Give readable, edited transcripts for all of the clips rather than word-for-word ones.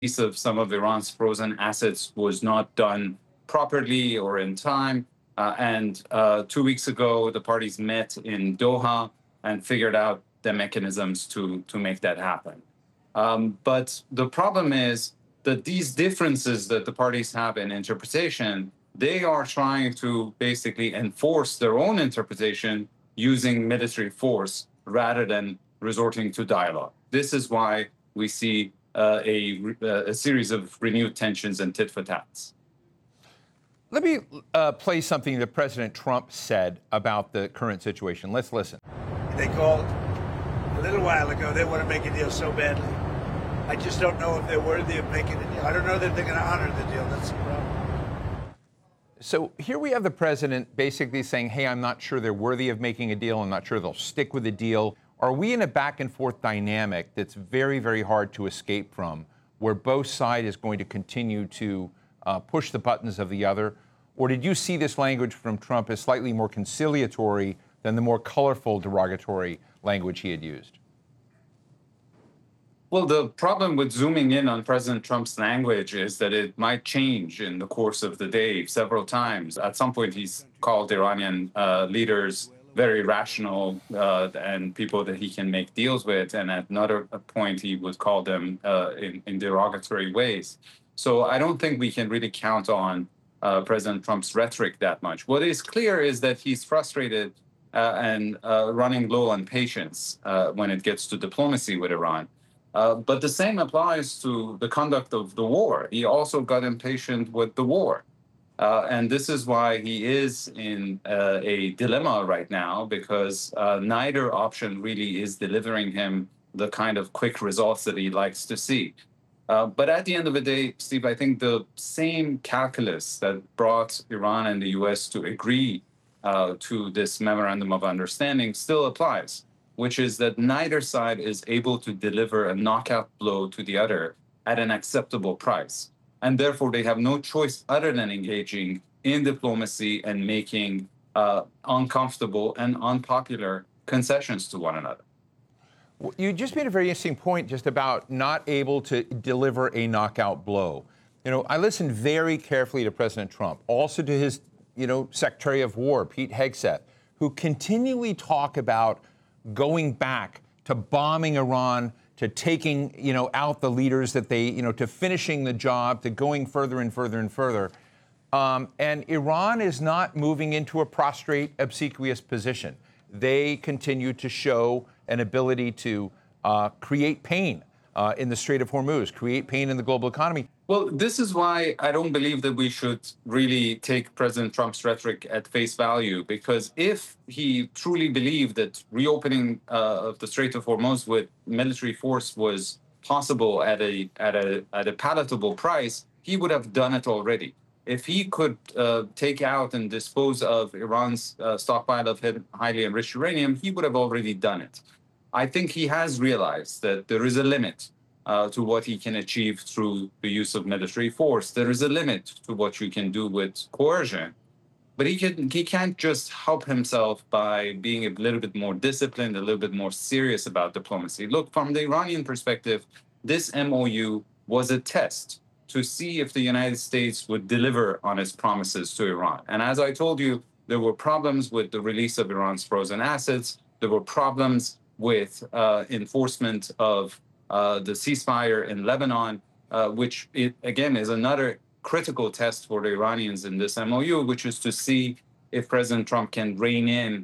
release of some of Iran's frozen assets was not done properly or in time. And 2 weeks ago, the parties met in Doha and figured out the mechanisms to make that happen. But the problem is that these differences that the parties have in interpretation, they are trying to basically enforce their own interpretation using military force rather than resorting to dialogue. This is why we see a series of renewed tensions and tit for tats. Let me play something that President Trump said about the current situation. Let's listen. They called a little while ago. They want to make a deal so badly. I just don't know if they're worthy of making a deal. I don't know that they're going to honor the deal. That's the problem. So here we have the president basically saying, hey, I'm not sure they're worthy of making a deal. I'm not sure they'll stick with the deal. Are we in a back and forth dynamic that's very, very hard to escape from, where both sides is going to continue to push the buttons of the other? Or did you see this language from Trump as slightly more conciliatory than the more colorful derogatory language he had used? Well, the problem with zooming in on President Trump's language is that it might change in the course of the day several times. At some point, he's called Iranian leaders very rational and people that he can make deals with. And at another point, he would call them in derogatory ways. So I don't think we can really count on President Trump's rhetoric that much. What is clear is that he's frustrated and running low on patience when it gets to diplomacy with Iran. But the same applies to the conduct of the war. He also got impatient with the war. And this is why he is in a dilemma right now, because neither option really is delivering him the kind of quick results that he likes to see. But at the end of the day, Steve, I think the same calculus that brought Iran and the U.S. to agree to this memorandum of understanding still applies, which is that neither side is able to deliver a knockout blow to the other at an acceptable price. And therefore, they have no choice other than engaging in diplomacy and making uncomfortable and unpopular concessions to one another. You just made a very interesting point just about not able to deliver a knockout blow. You know, I listened very carefully to President Trump, also to his, Secretary of War, Pete Hegseth, who continually talk about going back to bombing Iran, to taking, out the leaders that they, to finishing the job, to going further and further and further. And Iran is not moving into a prostrate, obsequious position. They continue to show an ability to create pain in the Strait of Hormuz, create pain in the global economy. Well, this is why I don't believe that we should really take President Trump's rhetoric at face value, because if he truly believed that reopening of the Strait of Hormuz with military force was possible at a palatable price, he would have done it already. If he could take out and dispose of Iran's stockpile of highly enriched uranium, he would have already done it. I think he has realized that there is a limit to what he can achieve through the use of military force. There is a limit to what you can do with coercion. But he can't just help himself by being a little bit more disciplined, a little bit more serious about diplomacy. Look, from the Iranian perspective, this MOU was a test to see if the United States would deliver on its promises to Iran. And as I told you, there were problems with the release of Iran's frozen assets. There were problems with enforcement of the ceasefire in Lebanon, which, again, is another critical test for the Iranians in this MOU, which is to see if President Trump can rein in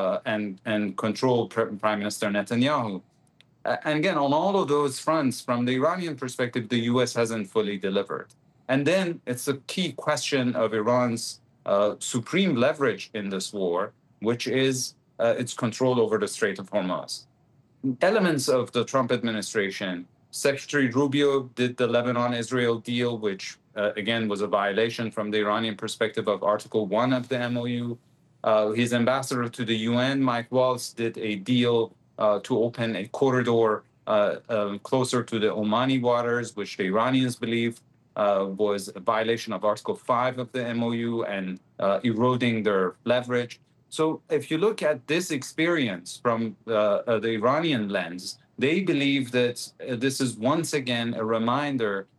and control Prime Minister Netanyahu. And again, on all of those fronts, from the Iranian perspective, the U.S. hasn't fully delivered. And then it's a key question of Iran's supreme leverage in this war, which is its control over the Strait of Hormuz. Elements of the Trump administration, Secretary Rubio did the Lebanon-Israel deal, which, again, was a violation from the Iranian perspective of Article 1 of the MOU. His ambassador to the UN, Mike Waltz, did a deal to open a corridor closer to the Omani waters, which the Iranians believe was a violation of Article 5 of the MOU and eroding their leverage. So if you look at this experience from the Iranian lens, they believe that this is once again a reminder